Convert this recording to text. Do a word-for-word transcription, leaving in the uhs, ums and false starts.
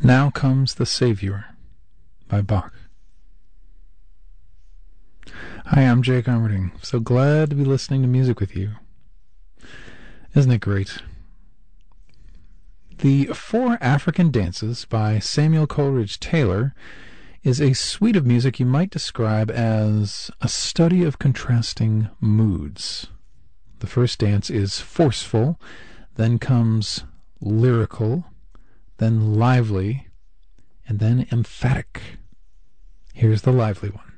Now Comes the Savior by Bach. Hi, I'm Jake Armerding. So glad to be listening to music with you. Isn't it great? The Four African Dances by Samuel Coleridge Taylor is a suite of music you might describe as a study of contrasting moods. The first dance is forceful, then comes lyrical, then lively, and then emphatic. Here's the lively one.